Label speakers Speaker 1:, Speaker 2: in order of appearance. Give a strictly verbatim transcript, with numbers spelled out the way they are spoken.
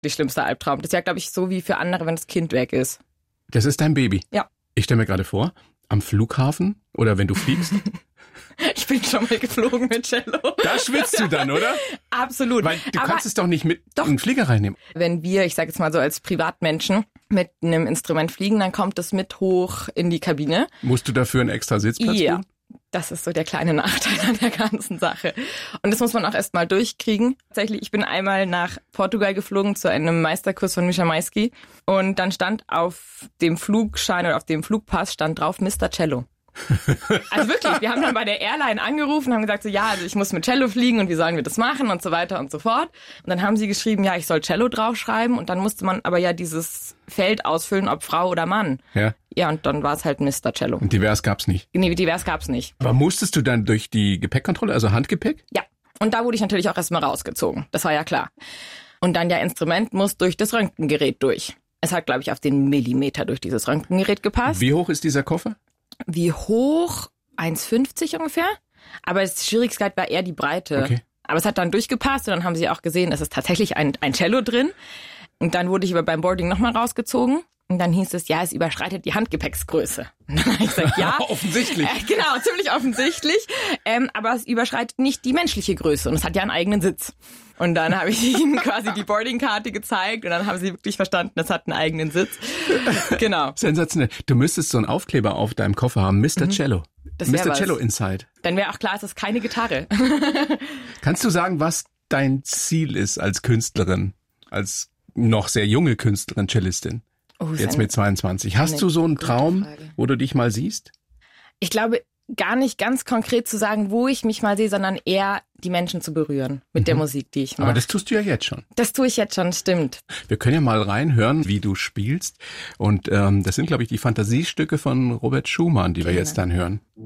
Speaker 1: der schlimmste Albtraum. Das ist ja, glaube ich, so wie für andere, wenn das Kind weg ist.
Speaker 2: Das ist dein Baby?
Speaker 1: Ja.
Speaker 2: Ich stelle mir gerade vor, am Flughafen oder wenn du fliegst.
Speaker 1: Ich bin schon mal geflogen mit Cello.
Speaker 2: Da schwitzt du dann, oder?
Speaker 1: Absolut.
Speaker 2: Weil du
Speaker 1: Aber
Speaker 2: kannst es doch nicht mit
Speaker 1: doch.
Speaker 2: in den Flieger reinnehmen.
Speaker 1: Wenn wir, ich sage jetzt mal so als Privatmenschen, mit einem Instrument fliegen, dann kommt es mit hoch in die Kabine.
Speaker 2: Musst du dafür einen extra Sitzplatz
Speaker 1: Ja.
Speaker 2: buchen?
Speaker 1: Das ist so der kleine Nachteil an der ganzen Sache. Und das muss man auch erst mal durchkriegen. Tatsächlich, ich bin einmal nach Portugal geflogen zu einem Meisterkurs von Mischa Maisky. Und dann stand auf dem Flugschein oder auf dem Flugpass stand drauf Mister Cello. Also wirklich, wir haben dann bei der Airline angerufen und haben gesagt, so ja, also ich muss mit Cello fliegen und wie sollen wir das machen und so weiter und so fort. Und dann haben sie geschrieben, ja, ich soll Cello draufschreiben und dann musste man aber ja dieses Feld ausfüllen, ob Frau oder Mann.
Speaker 2: Ja.
Speaker 1: Ja, und dann war es halt Mister Cello.
Speaker 2: Und divers gab's nicht.
Speaker 1: Nee, divers gab's nicht.
Speaker 2: Aber musstest du dann durch die Gepäckkontrolle, also Handgepäck?
Speaker 1: Ja, und da wurde ich natürlich auch erstmal rausgezogen. Das war ja klar. Und dann ja, Instrument muss durch das Röntgengerät durch. Es hat, glaube ich, auf den Millimeter durch dieses Röntgengerät gepasst.
Speaker 2: Wie hoch ist dieser Koffer?
Speaker 1: Wie hoch? eins fünfzig ungefähr. Aber das Schwierigkeit war eher die Breite.
Speaker 2: Okay.
Speaker 1: Aber es hat dann durchgepasst und dann haben sie auch gesehen, es ist tatsächlich ein, ein Cello drin. Und dann wurde ich aber beim Boarding nochmal rausgezogen. Und dann hieß es, ja, es überschreitet die Handgepäcksgröße. Und dann habe ich gesagt, ja.
Speaker 2: Offensichtlich.
Speaker 1: Äh, genau, ziemlich offensichtlich. Ähm, aber es überschreitet nicht die menschliche Größe und es hat ja einen eigenen Sitz. Und dann habe ich ihnen quasi die Boardingkarte gezeigt und dann haben sie wirklich verstanden, es hat einen eigenen Sitz. Genau.
Speaker 2: Sensationell. Du müsstest so einen Aufkleber auf deinem Koffer haben, Mister Mhm. Cello.
Speaker 1: Das wär
Speaker 2: Mister
Speaker 1: was.
Speaker 2: Cello Inside.
Speaker 1: Dann wäre auch klar, es ist keine Gitarre.
Speaker 2: Kannst du sagen, was dein Ziel ist als Künstlerin, als noch sehr junge Künstlerin, Cellistin?
Speaker 1: Oh,
Speaker 2: Jetzt mit zweiundzwanzig. Hast du so einen Traum, Frage. Wo du dich mal siehst?
Speaker 1: Ich glaube, gar nicht ganz konkret zu sagen, wo ich mich mal sehe, sondern eher die Menschen zu berühren mit mhm. der Musik, die ich mache.
Speaker 2: Aber das tust du ja jetzt schon.
Speaker 1: Das tue ich jetzt schon, stimmt.
Speaker 2: Wir können ja mal reinhören, wie du spielst. Und ähm, das sind, glaube ich, die Fantasiestücke von Robert Schumann, die wir jetzt dann hören.